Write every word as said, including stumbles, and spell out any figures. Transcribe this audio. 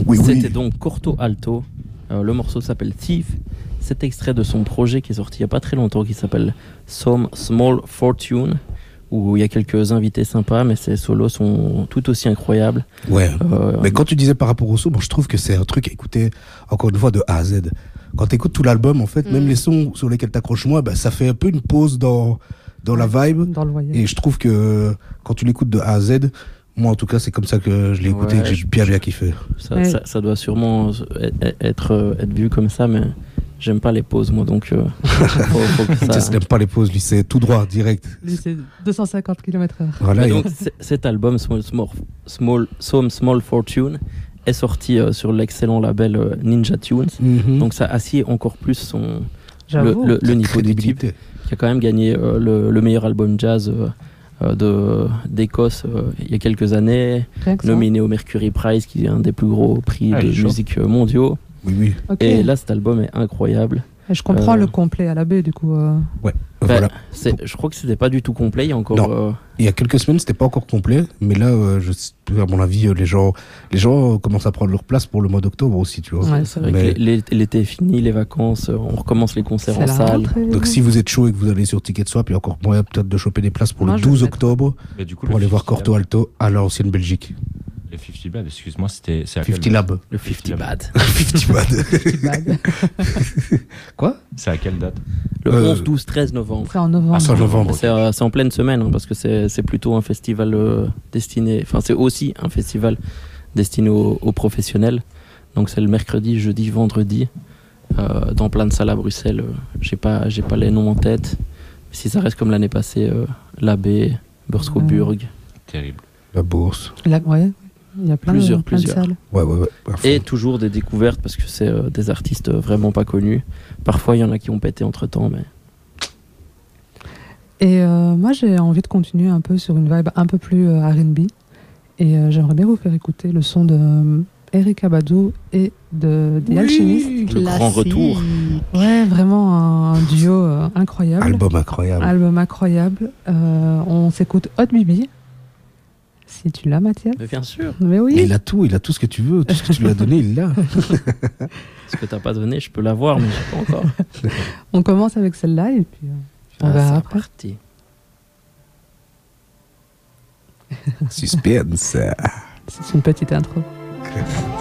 Oui, C'était oui. donc Corto Alto. Euh, le morceau s'appelle Thief. C'est extrait de son projet qui est sorti il n'y a pas très longtemps, qui s'appelle Some Small Fortune, où il y a quelques invités sympas, mais ses solos sont tout aussi incroyables. Ouais. Euh, Mais quand tu disais par rapport au son, bon, je trouve que c'est un truc à écouter, encore une fois, de A à Z. Quand tu écoutes tout l'album, en fait, Mm. même les sons sur lesquels t'accroches moins, bah, ça fait un peu une pause dans, dans la vibe. Dans le voyage. Et je trouve que quand tu l'écoutes de A à Z, moi en tout cas, c'est comme ça que je l'ai écouté Ouais, et que j'ai bien bien kiffé. ça, Ouais. ça, ça doit sûrement être, euh, être vu comme ça, mais j'aime pas les pauses, moi, donc euh, faut, faut que Ça... ça... n'aime pas les pauses, lui, c'est tout droit, direct. Lui, c'est deux cent cinquante kilomètres heure. Voilà, Mais et- donc, c- cet album, Small, Small, Small, Some Small Fortune, est sorti euh, sur l'excellent label euh, Ninja Tunes. Mhm. Donc ça assied encore plus son, le, J'avoue. le, le niveau du type, Crédibilité. qui a quand même gagné euh, le, le meilleur album jazz euh, euh, de, d'Écosse euh, il y a quelques années, Rien que ça. nominé au Mercury Prize, qui est un des plus gros prix Ah, de il est chaud. musique euh, mondiaux. Oui, oui. Ok. Et là, cet album est incroyable. Et je comprends euh, le complet à la baie, du coup. euh. Ouais. Ben, Voilà. c'est, je crois que c'était pas du tout complet. Il y a encore. Non. euh, Il y a quelques semaines, c'était pas encore complet, mais là, euh, je, à mon avis, euh, les gens, les gens euh, commencent à prendre leur place pour le mois d'octobre aussi, tu vois. Ouais, c'est vrai Mais- que l'é- l'été est fini, les vacances, euh, on recommence les concerts C'est en la salle. rentrée. Donc si vous êtes chaud et que vous allez sur Ticketswap, il y a encore moyen peut-être de choper des places pour Moi, le je vais douze le mettre. octobre Mais du coup, pour le aller voir cinquante Corto Alto à l'ancienne Belgique. Le cinquante Bad, excuse-moi, c'était. C'est à quelle cinquante date Lab. Le cinquante Bad. cinquante Bad. Bad. Quoi? C'est à quelle date? Le Euh, onze, douze, treize novembre. C'est en novembre. Ah, c'est en novembre. C'est, euh, c'est en pleine semaine, hein, parce que c'est, c'est plutôt un festival euh, destiné. Enfin, c'est aussi un festival destiné aux, aux professionnels. Donc, c'est le mercredi, jeudi, vendredi, euh, dans plein de salles à Bruxelles. Euh, j'ai pas, j'ai pas les noms en tête. Si ça reste comme l'année passée, euh, l'Abbé, Beurskoburg. Terrible. La bourse. Là, ouais. Il y a plein, Plusieurs, de, plein de plusieurs. salles. Ouais, ouais, ouais. à fond. Et toujours des découvertes, parce que c'est euh, des artistes vraiment pas connus. Parfois, il y en a qui ont pété entre temps, mais. Et euh, moi, j'ai envie de continuer un peu sur une vibe un peu plus euh, R and B. Et euh, j'aimerais bien vous faire écouter le son de euh, Erykah Badu et de The Oui. Alchemist. Le grand retour. Ouais, vraiment un duo euh, incroyable. Album incroyable. Album incroyable. Euh, on s'écoute Hot Bibi. Si tu l'as, Mathias. Mais bien sûr, Mais Mais oui. il a tout, il a tout ce que tu veux, tout ce que tu lui as donné, il l'a. ce que t'as pas donné, je peux l'avoir, mais j'ai pas encore. On commence avec celle-là et puis euh, on Ah, verra c'est après. parti. Suspense. C'est une petite intro.